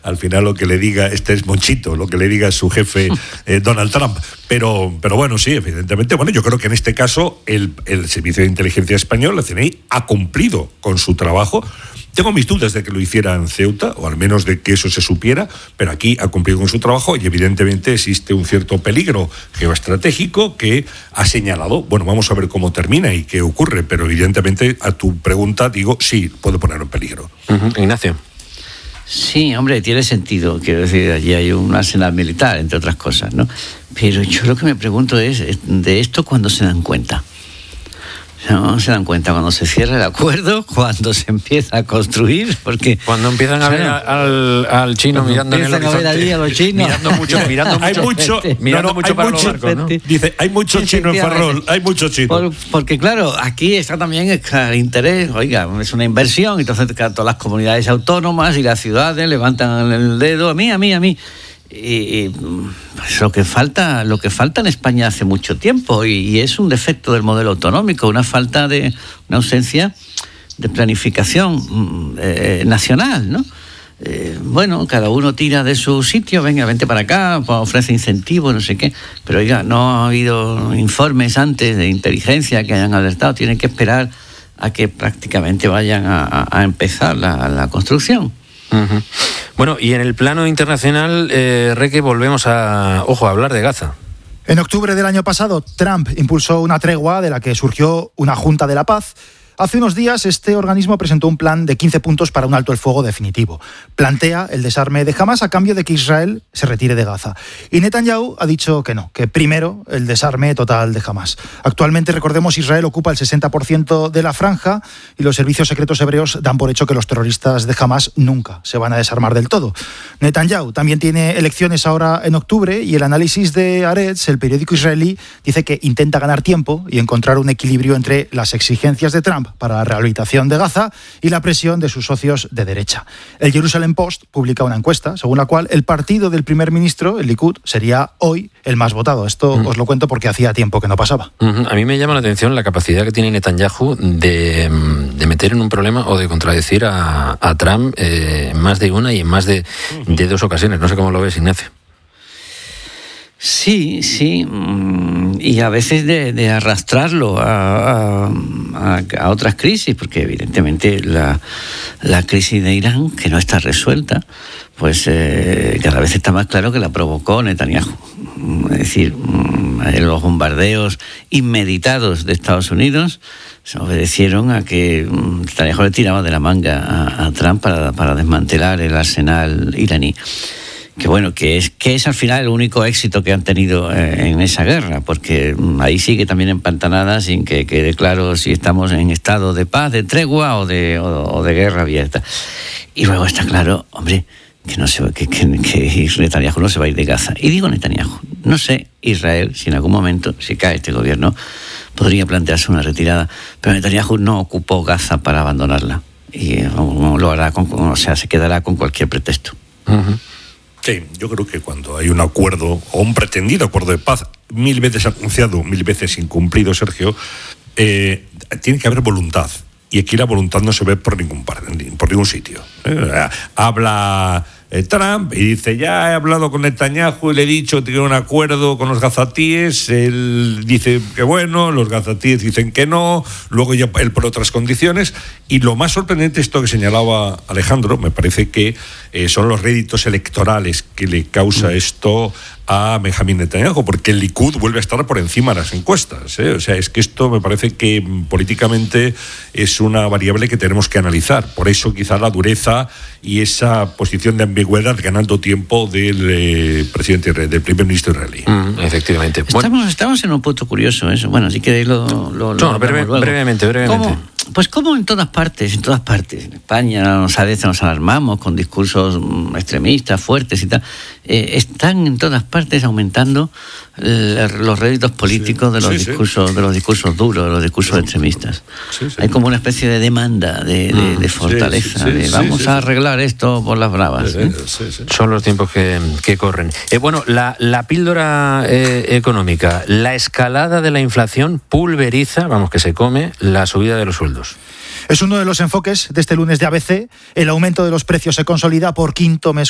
al final lo que le diga, este es Monchito, lo que le diga su jefe Donald Trump. Pero bueno, sí, evidentemente, bueno, yo creo que en este caso el Servicio de Inteligencia Español, la CNI, ha cumplido con su trabajo. Tengo mis dudas de que lo hiciera en Ceuta, o al menos de que eso se supiera, pero aquí ha cumplido con su trabajo y evidentemente existe un cierto peligro geoestratégico que ha señalado. Bueno, vamos a ver cómo termina y qué ocurre, pero evidentemente a tu pregunta digo, sí, puede ponerlo en peligro. Ignacio. Sí, hombre, tiene sentido. Quiero decir, allí hay un arsenal militar, entre otras cosas, ¿no? Pero yo lo que me pregunto es, de esto, ¿cuándo se dan cuenta? No se dan cuenta cuando se cierra el acuerdo, cuando se empieza a construir, porque cuando empiezan a ver al chino mirando en el horizonte, a ver allí a los chinos, mirando mucho para los barcos, ¿no? Dice, hay mucho chino en Ferrol, hay mucho chino. Porque claro, aquí está también el interés, oiga, es una inversión, entonces todas las comunidades autónomas y las ciudades levantan el dedo, a mí. Y pues lo que falta en España hace mucho tiempo y es un defecto del modelo autonómico, una ausencia de planificación nacional, ¿no? Bueno, cada uno tira de su sitio, venga, vente para acá, ofrece incentivos, no sé qué, pero oiga, no ha habido informes antes de inteligencia que hayan alertado, tienen que esperar a que prácticamente vayan a empezar la construcción. Uh-huh. Bueno, y en el plano internacional, Reque, volvemos a hablar de Gaza. En octubre del año pasado, Trump impulsó una tregua de la que surgió una Junta de la Paz. Hace unos días, este organismo presentó un plan de 15 puntos para un alto el fuego definitivo. Plantea el desarme de Hamás a cambio de que Israel se retire de Gaza. Y Netanyahu ha dicho que no, que primero el desarme total de Hamás. Actualmente, recordemos, Israel ocupa el 60% de la franja y los servicios secretos hebreos dan por hecho que los terroristas de Hamás nunca se van a desarmar del todo. Netanyahu también tiene elecciones ahora en octubre y el análisis de Haaretz, el periódico israelí, dice que intenta ganar tiempo y encontrar un equilibrio entre las exigencias de Trump para la rehabilitación de Gaza y la presión de sus socios de derecha. El Jerusalem Post publica una encuesta según la cual el partido del primer ministro, el Likud, sería hoy el más votado. Esto os lo cuento porque hacía tiempo que no pasaba. A mí me llama la atención la capacidad que tiene Netanyahu de meter en un problema o de contradecir a Trump en más de una y en más de dos ocasiones. No sé cómo lo ves, Ignacio. Sí, y a veces de arrastrarlo a otras crisis, porque evidentemente la crisis de Irán, que no está resuelta, pues cada vez está más claro que la provocó Netanyahu. Es decir, los bombardeos inmeditados de Estados Unidos se obedecieron a que Netanyahu le tiraba de la manga a Trump para desmantelar el arsenal iraní. Que bueno, que es al final el único éxito que han tenido en esa guerra, porque ahí sigue también empantanada sin que quede claro si estamos en estado de paz, de tregua o de guerra abierta. Y luego está claro, hombre, que Netanyahu no se va a ir de Gaza. Y digo Netanyahu, no sé Israel si en algún momento, si cae este gobierno, podría plantearse una retirada, pero Netanyahu no ocupó Gaza para abandonarla y lo hará se quedará con cualquier pretexto. Uh-huh. Sí, yo creo que cuando hay un acuerdo o un pretendido acuerdo de paz, 1000 veces anunciado, 1000 veces incumplido, Sergio, tiene que haber voluntad. Y aquí la voluntad no se ve por ningún sitio. Habla Trump y dice, ya he hablado con Netanyahu y le he dicho que tiene un acuerdo con los gazatíes. Él dice que bueno, los gazatíes dicen que no, luego ya él por otras condiciones. Y lo más sorprendente, esto que señalaba Alejandro, me parece que son los réditos electorales que le causa esto a Benjamín Netanyahu, porque el Likud vuelve a estar por encima de las encuestas, ¿eh? O sea, es que esto me parece que políticamente es una variable que tenemos que analizar. Por eso quizá la dureza y esa posición de ambigüedad ganando tiempo del presidente, del primer ministro israelí. Efectivamente. Estamos en un punto curioso, eso. Bueno, si queréis brevemente. ¿Cómo en todas partes? En España a veces nos alarmamos con discursos extremistas, fuertes y tal. Están en todas partes aumentando los réditos políticos de los discursos duros, de los discursos extremistas. Hay como una especie de demanda de fortaleza, vamos a arreglar esto por las bravas. Son los tiempos que corren. Bueno, la píldora económica, la escalada de la inflación pulveriza, que se come la subida de los sueldos. Es uno de los enfoques de este lunes de ABC. El aumento de los precios se consolida por quinto mes